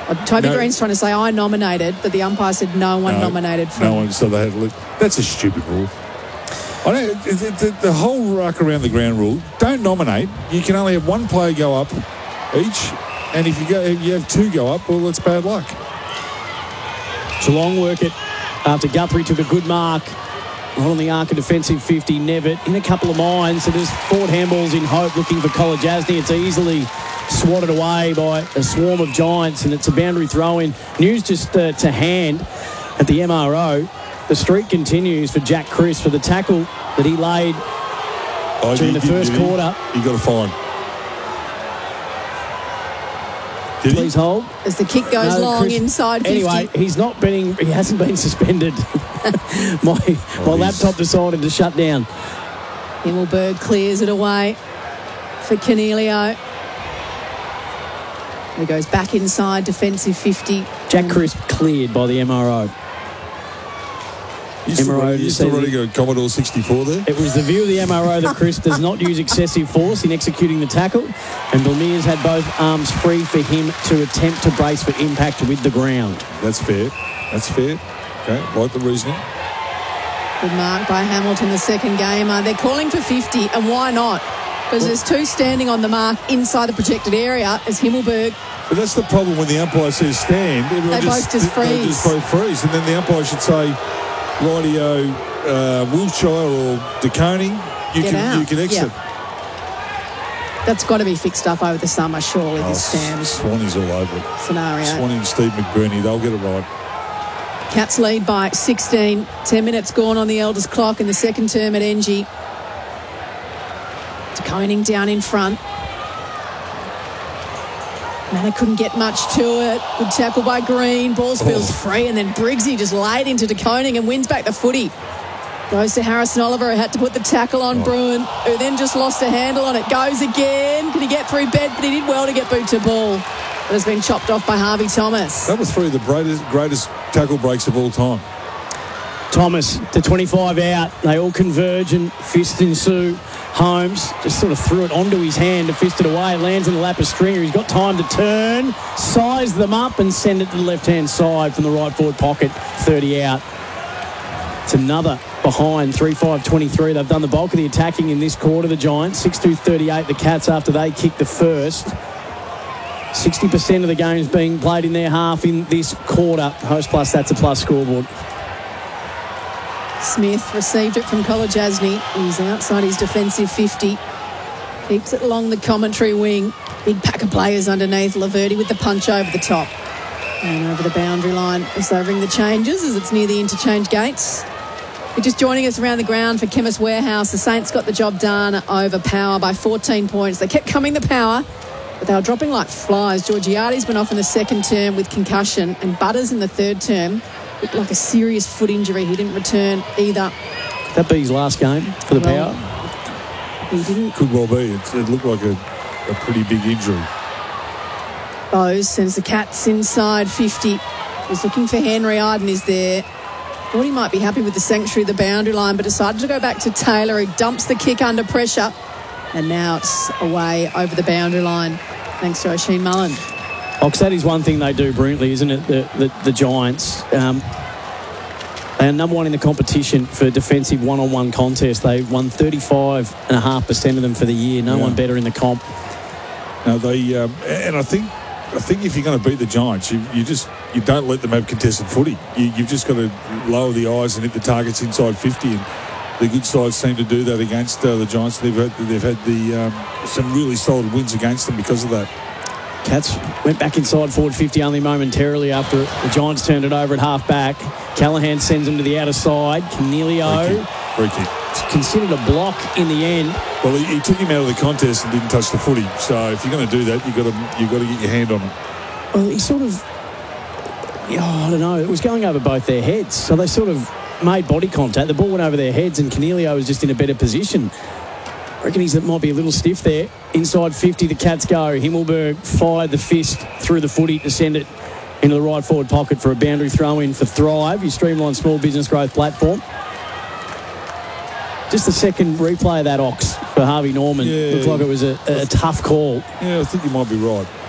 Toby Green's trying to say, I nominated, but the umpire said no one nominated. No one, so they had that's a stupid rule. I don't, the whole ruck around the ground rule, don't nominate. You can only have one player go up each, and if you have two go up, well, that's bad luck. Geelong work it after Guthrie took a good mark on the arc of defensive 50. Nevitt in a couple of minds. So there's Ford handballs in hope looking for Kolodjasny. It's easily swatted away by a swarm of Giants, and it's a boundary throw-in. News just to hand at the MRO. The streak continues for Jack Crisp for the tackle that he laid during the first quarter. He got a fine. Please hold. As the kick goes long inside 50. Anyway, he hasn't been suspended. My laptop decided to shut down. Himmelberg clears it away for Cornelio. He goes back inside defensive 50. Jack Crisp cleared by the MRO. You still running a Commodore 64 there? It was the view of the MRO that Crisp does not use excessive force in executing the tackle, and Blemires had both arms free for him to attempt to brace for impact with the ground. That's fair. Okay, like the reasoning. Good mark by Hamilton, the second gamer. They're calling for 50, and why not? Because there's two standing on the mark inside the projected area as Himmelberg. But that's the problem when the umpire says stand. They both just freeze. They just both freeze, and then the umpire should say, rightio, Wiltshire or De Koning, you can exit. Yeah. That's got to be fixed up over the summer, surely, this stand. Swanee's all over it. Scenario. Swanee and Steve McBurney, they'll get it right. Cats lead by 16. 10 minutes gone on the Elders clock in the second term at NG. De Koning down in front. Manor couldn't get much to it. Good tackle by Green. Ball spills free, and then Briggsy just laid into De Koning and wins back the footy. Goes to Harrison Oliver, who had to put the tackle on Bruin, who then just lost a handle on it. Goes again. Could he get through bed? But he did well to get boot to ball. But has been chopped off by Harvey Thomas. That was three of the greatest tackle breaks of all time. Thomas, the 25 out. They all converge and fist ensue. Holmes just sort of threw it onto his hand to fist it away. It lands in the lap of Stringer. He's got time to turn, size them up and send it to the left-hand side from the right forward pocket. 30 out. It's another behind 3-5-23. They've done the bulk of the attacking in this quarter, the Giants. 6-2-38, the Cats, after they kicked the first. 60% of the games being played in their half in this quarter. Host Plus, that's a plus scoreboard. Smith received it from Kolodjasny. He's outside his defensive 50. Keeps it along the commentary wing. Big pack of players underneath. Laverty with the punch over the top. And over the boundary line as they ring the changes as it's near the interchange gates. If you're just joining us around the ground for Chemist Warehouse, the Saints got the job done over Power by 14 points. They kept coming to Power, but they were dropping like flies. Georgiades went off in the second term with concussion, and Butters in the third term looked like a serious foot injury. He didn't return either. That be his last game for the Power? He didn't. Could well be. It looked like a pretty big injury. Bose sends the Cats inside 50. He's looking for Henry. Arden is there. Thought he might be happy with the sanctuary of the boundary line, but decided to go back to Taylor, who dumps the kick under pressure. And now it's away over the boundary line, thanks to Oisin Mullen. Because that is one thing they do brilliantly, isn't it? The Giants. They are number one in the competition for defensive one-on-one contests. They won 35.5% of them for the year. No one better in the comp. No, they and I think if you're going to beat the Giants, you don't let them have contested footy. You've just got to lower the eyes and hit the targets inside 50. And the good sides seem to do that against the Giants. They've had some really solid wins against them because of that. Cats went back inside forward 50 only momentarily after the Giants turned it over at half back. Callahan sends them to the outer side. Cornelio. Free kick. Considered a block in the end. Well, he took him out of the contest and didn't touch the footy. So if you're going to do that, you've got to get your hand on it. Well, he sort of, I don't know, it was going over both their heads. So they sort of made body contact. The ball went over their heads and Cornelio was just in a better position. I reckon he might be a little stiff there. Inside 50, the Cats go. Himmelberg fired the fist through the footy to send it into the right forward pocket for a boundary throw-in for Thrive, your streamlined small business growth platform. Just the second replay of that Ox for Harvey Norman. Yeah. Looked like it was a tough call. Yeah, I think you might be right.